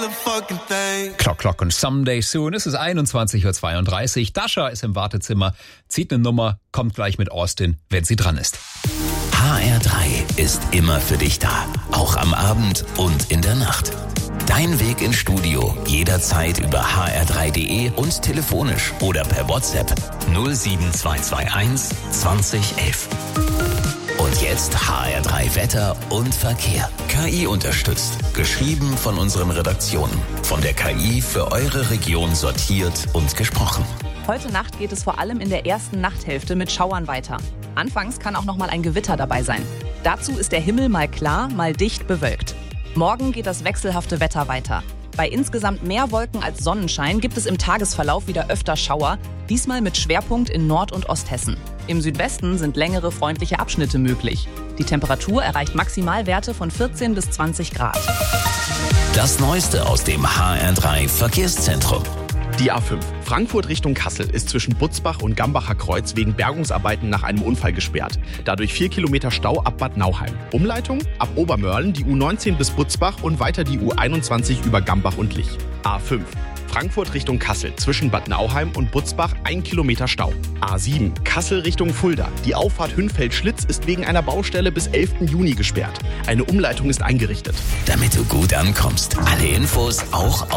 Clock und Someday Soon. Es ist 21.32 Uhr. Dasha ist im Wartezimmer, zieht eine Nummer, kommt gleich mit Austin, wenn sie dran ist. HR3 ist immer für dich da. Auch am Abend und in der Nacht. Dein Weg ins Studio jederzeit über hr3.de und telefonisch oder per WhatsApp 07221 2011. Und jetzt HR3 Wetter und Verkehr. KI unterstützt. Geschrieben von unseren Redaktionen. Von der KI für eure Region sortiert und gesprochen. Heute Nacht geht es vor allem in der ersten Nachthälfte mit Schauern weiter. Anfangs kann auch noch mal ein Gewitter dabei sein. Dazu ist der Himmel mal klar, mal dicht bewölkt. Morgen geht das wechselhafte Wetter weiter. Bei insgesamt mehr Wolken als Sonnenschein gibt es im Tagesverlauf wieder öfter Schauer, diesmal mit Schwerpunkt in Nord- und Osthessen. Im Südwesten sind längere freundliche Abschnitte möglich. Die Temperatur erreicht Maximalwerte von 14 bis 20 Grad. Das Neueste aus dem HR3 Verkehrszentrum. Die A5 Frankfurt Richtung Kassel ist zwischen Butzbach und Gambacher Kreuz wegen Bergungsarbeiten nach einem Unfall gesperrt. Dadurch 4 Kilometer Stau ab Bad Nauheim. Umleitung ab Obermörlen die U19 bis Butzbach und weiter die U21 über Gambach und Lich. A5 Frankfurt Richtung Kassel zwischen Bad Nauheim und Butzbach 1 Kilometer Stau. A7 Kassel Richtung Fulda. Die Auffahrt Hünfeld-Schlitz ist wegen einer Baustelle bis 11. Juni gesperrt. Eine Umleitung ist eingerichtet. Damit du gut ankommst. Alle Infos auch